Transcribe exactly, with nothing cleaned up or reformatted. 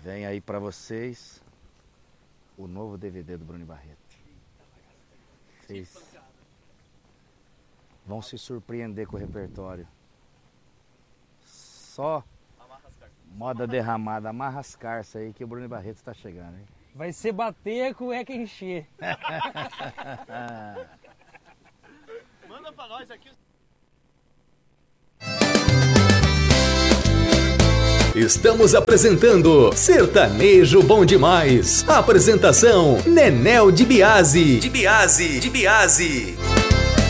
Vem aí pra vocês o novo D V D do Bruno Barreto. Vocês vão se surpreender com o repertório. Só moda derramada, amarra as carças aí que o Bruno Barreto tá chegando, hein? Vai ser bater com é que encher. Manda pra nós aqui. Estamos apresentando Sertanejo Bom Demais. Apresentação Nenel de Biase. De Biase, de Biase.